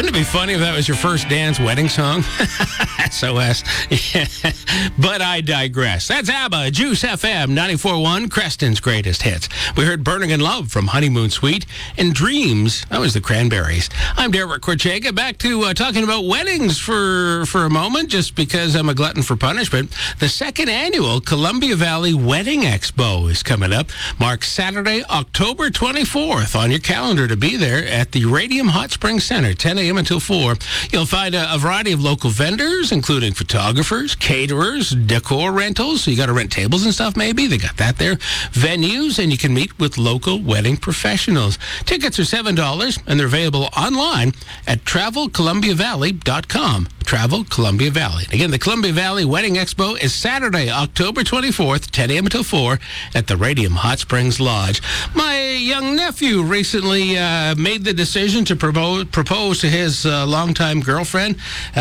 Wouldn't it be funny if that was your first dance wedding song? SOS. Yeah. But I digress. That's ABBA, Juice FM, 94.1, Creston's greatest hits. We heard Burning in Love from Honeymoon Suite and Dreams. That was the Cranberries. I'm Derek Corchega. Back to talking about weddings for a moment, just because I'm a glutton for punishment. The second annual Columbia Valley Wedding Expo is coming up. Marks Saturday, October 24th. On your calendar to be there at the Radium Hot Springs Center, 10 a.m. until 4. You'll find a variety of local vendors, including photographers, caterers, decor rentals. So you got to rent tables and stuff, maybe. They got that there. Venues, and you can meet with local wedding professionals. Tickets are $7, and they're available online at travelcolumbiavalley.com. Travel Columbia Valley. Again, the Columbia Valley Wedding Expo is Saturday, October 24th, 10 a.m. until 4 at the Radium Hot Springs Lodge. My young nephew recently made the decision to propose to his longtime girlfriend.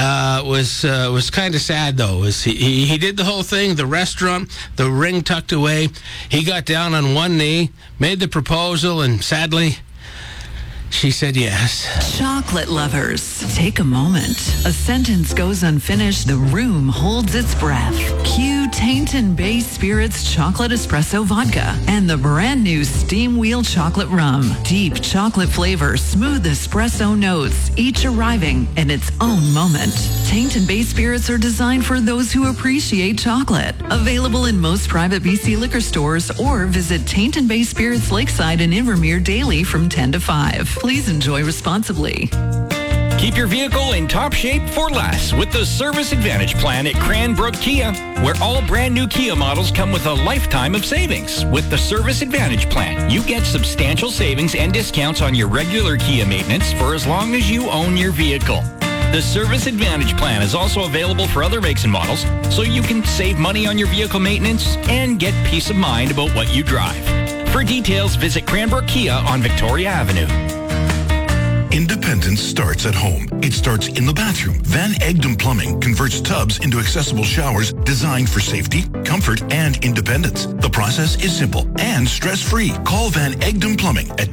Was kind of sad, though. He did the whole thing, the restaurant, the ring tucked away. He got down on one knee, made the proposal, and sadly, she said yes. Chocolate lovers, take a moment. A sentence goes unfinished, the room holds its breath. Cue Tainton Bay Spirits Chocolate Espresso Vodka and the brand new Steam Wheel Chocolate Rum. Deep chocolate flavor, smooth espresso notes, each arriving in its own moment. Tainton Bay Spirits are designed for those who appreciate chocolate. Available in most private BC liquor stores, or visit Tainton Bay Spirits Lakeside and Invermere daily from 10 to 5. Please enjoy responsibly. Keep your vehicle in top shape for less with the Service Advantage Plan at Cranbrook Kia, where all brand new Kia models come with a lifetime of savings. With the Service Advantage Plan, you get substantial savings and discounts on your regular Kia maintenance for as long as you own your vehicle. The Service Advantage Plan is also available for other makes and models, so you can save money on your vehicle maintenance and get peace of mind about what you drive. For details, visit Cranbrook Kia on Victoria Avenue. Independence starts at home. It starts in the bathroom. Van Egdom Plumbing converts tubs into accessible showers designed for safety, comfort, and independence. The process is simple and stress-free. Call Van Egdom Plumbing at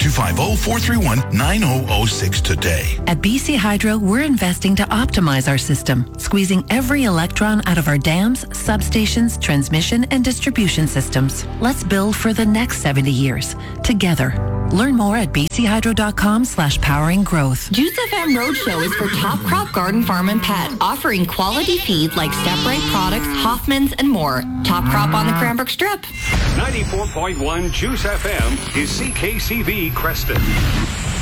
250-431-9006 today. At BC Hydro, we're investing to optimize our system, squeezing every electron out of our dams, substations, transmission, and distribution systems. Let's build for the next 70 years, together. Learn more at bchydro.com/powering growth. Juice FM Roadshow is for Top Crop Garden Farm and Pet, offering quality feed like Step Right products, Hoffman's, and more. Top Crop on the Cranbrook Strip. 94.1 Juice FM is CKCV Creston.